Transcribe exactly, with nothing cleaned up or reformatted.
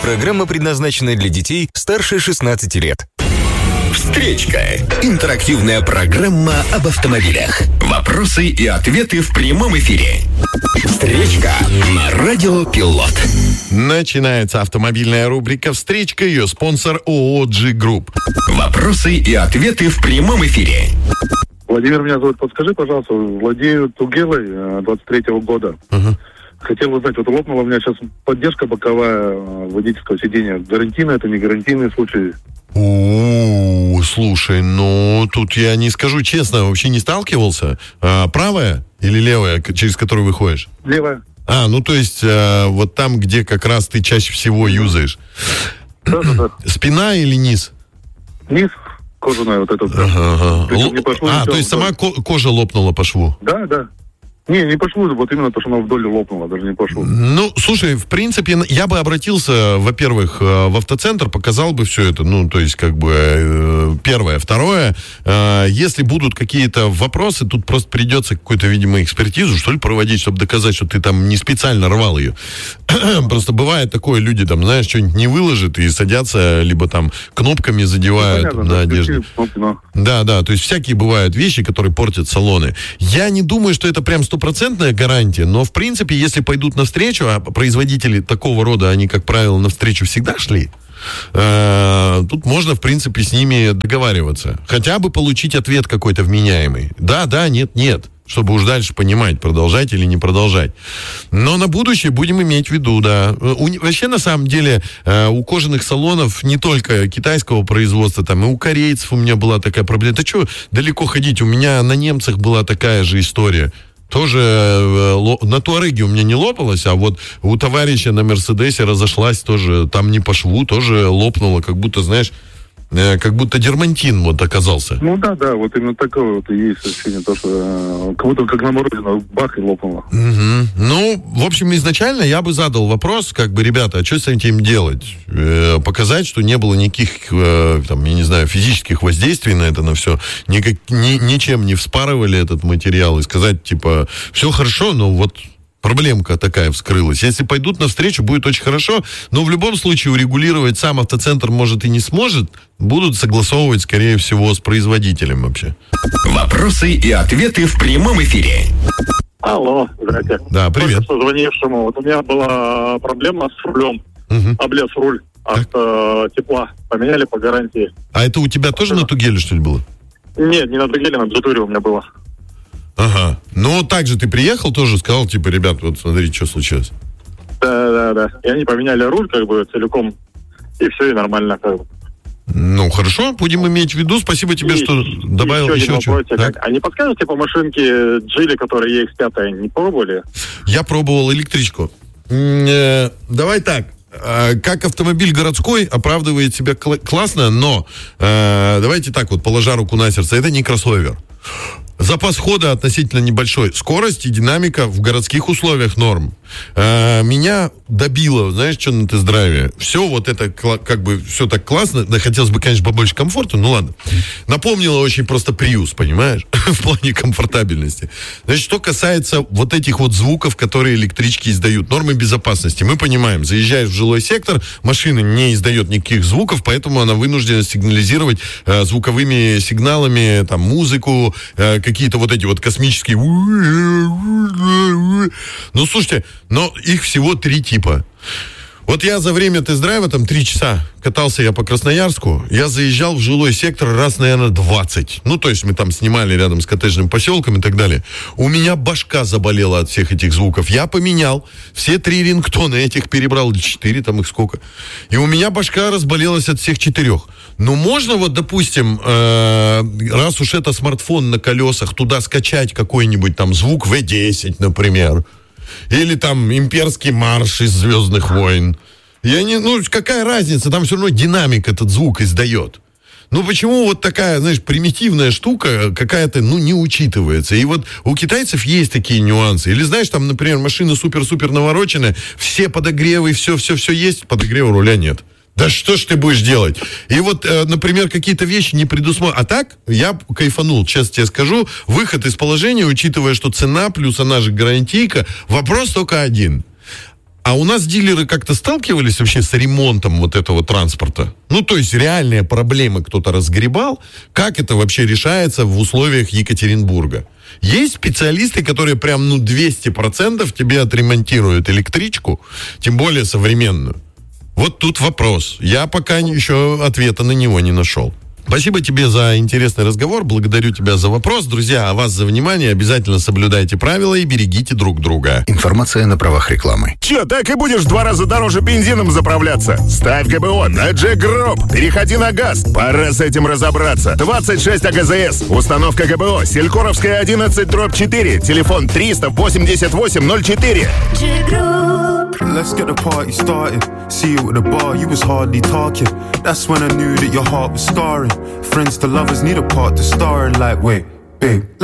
Программа предназначена для детей старше шестнадцати лет. Встречка. Интерактивная программа об автомобилях. Вопросы и ответы в прямом эфире. Встречка на Радио Пилот. Начинается автомобильная рубрика «Встречка». Ее спонсор ООО «Джи Групп». Вопросы и ответы в прямом эфире. Владимир меня зовут. Подскажи, пожалуйста, владею Тугелой двадцать третьего года. Uh-huh. Хотел узнать, вот лопнула у меня сейчас поддержка боковая водительского сидения. Гарантийный это, не гарантийный случай? О, слушай, ну тут я не скажу честно, вообще не сталкивался. А, правая или левая, через которую выходишь? Левая. А, ну то есть а, вот там, где как раз ты чаще всего юзаешь. Да, да, да. Спина или низ? Низ, кожаная вот эта. Ага. То есть, пошло, а, ничего, то есть да. сама ко- кожа лопнула по шву? Да, да. Не, не по шву, вот именно то, что она вдоль лопнула, даже не по шву. Ну, слушай, в принципе, я бы обратился, во-первых, в автоцентр, показал бы все это, ну, то есть, как бы, первое. Второе, если будут какие-то вопросы, тут просто придется какую-то, видимо, экспертизу, что ли, проводить, чтобы доказать, что ты там не специально рвал ее. Просто бывает такое, люди там, знаешь, что-нибудь не выложат и садятся, либо там кнопками задевают ну, понятно, на да, одежду. Кнопки, но... Да, да, то есть всякие бывают вещи, которые портят салоны. Я не думаю, что это прям стопроцентная гарантия, но, в принципе, если пойдут навстречу, а производители такого рода, они, как правило, навстречу всегда шли, э, тут можно, в принципе, с ними договариваться. Хотя бы получить ответ какой-то вменяемый. Да, да, нет, нет. Чтобы уж дальше понимать, продолжать или не продолжать. Но на будущее будем иметь в виду, да. У, вообще, на самом деле, э, у кожаных салонов не только китайского производства, там и у корейцев у меня была такая проблема. Да что далеко ходить? У меня на немцах была такая же история. Тоже э, ло, на Туареге у меня не лопалось, а вот у товарища на Мерседесе разошлась тоже, там не по шву, тоже лопнуло, как будто, знаешь, э, как будто дермантин вот оказался. Ну да, да, вот именно такое вот и есть ощущение, то, что э, как будто как на морозино, бах, и лопнуло. Угу. Ну, в общем, изначально я бы задал вопрос, как бы, ребята, а что с этим делать? Э, показать, что не было никаких, э, там, я не знаю, физических воздействий на это, на все, никак, ни, ничем не вспарывали этот материал, и сказать, типа, все хорошо, но вот проблемка такая вскрылась. Если пойдут навстречу, будет очень хорошо, но в любом случае урегулировать сам автоцентр, может, и не сможет, будут согласовывать, скорее всего, с производителем вообще. Вопросы и ответы в прямом эфире. Алло, здрасте. Да, привет. Только звонившему. Вот у меня была проблема с рулем. Угу. Облез руль от э, тепла. Поменяли по гарантии. А это у тебя тоже на Тугеле, что ли, было? Нет, не на Тугеле, на Джитуре у меня было. Ага. Ну, так же ты приехал тоже, сказал, типа, ребят, вот смотрите, что случилось. Да, да, да. И они поменяли руль, как бы, целиком. И все, и нормально, как бы. Ну, хорошо, будем иметь в виду. Спасибо тебе, и, что добавил еще, еще что-то. А не подскажете по машинке Джили, которая и икс пять, не пробовали? Я пробовал электричку. М-э, давай так. Как автомобиль городской оправдывает себя кл- классно, но э, давайте так вот, положа руку на сердце, это не кроссовер. Запас хода относительно небольшой. Скорость и динамика в городских условиях норм. А, меня добило, знаешь, что на тест-драйве? Все вот это, как бы, все так классно. Да, хотелось бы, конечно, побольше комфорта, ну ладно. Напомнило очень просто Prius, понимаешь? В плане комфортабельности. Значит, что касается вот этих вот звуков, которые электрички издают. Нормы безопасности. Мы понимаем, заезжаешь в жилой сектор, машина не издает никаких звуков, поэтому она вынуждена сигнализировать э, звуковыми сигналами, там, музыку, э, какие-то вот эти вот космические... Ну, слушайте, но их всего три типа. Вот я за время тест-драйва, там, три часа катался я по Красноярску, я заезжал в жилой сектор раз, наверное, двадцать. Ну, то есть мы там снимали рядом с коттеджным поселком и так далее. У меня башка заболела от всех этих звуков. Я поменял все три рингтона этих, перебрал, или четыре, там их сколько. И у меня башка разболелась от всех четырех. Ну, можно вот, допустим, э, раз уж это смартфон на колесах, туда скачать какой-нибудь там звук вэ десять, например. Или там имперский марш из «Звездных войн». Я не, ну, какая разница, там все равно динамик этот звук издает. Ну, почему вот такая, знаешь, примитивная штука какая-то, ну, не учитывается? И вот у китайцев есть такие нюансы. Или, знаешь, там, например, машина супер-супер навороченная, все подогревы, все-все-все есть, подогрева руля нет. Да что ж ты будешь делать? И вот, э, например, какие-то вещи не предусмотрены. А так, я кайфанул, честно тебе скажу. Выход из положения, учитывая, что цена плюс она же гарантийка, вопрос только один. А у нас дилеры как-то сталкивались вообще с ремонтом вот этого транспорта? Ну, то есть реальные проблемы кто-то разгребал? Как это вообще решается в условиях Екатеринбурга? Есть специалисты, которые прям, ну, двести процентов тебе отремонтируют электричку, тем более современную. Вот тут вопрос. Я пока еще ответа на него не нашел. Спасибо тебе за интересный разговор. Благодарю тебя за вопрос. Друзья, а вас за внимание. Обязательно соблюдайте правила и берегите друг друга. Информация на правах рекламы. Че, так и будешь в два раза дороже бензином заправляться? Ставь ГБО на Джек Групп. Переходи на газ. Пора с этим разобраться. двадцать шесть АГЗС. Установка ГБО. Селькоровская одиннадцать дробь четыре. Телефон триста восемьдесят восемь ноль четыре. Let's get the party started. See you at the bar, you was hardly talking. That's when I knew that your heart was scarring. Friends to lovers need a part to star in. Like, wait, babe, let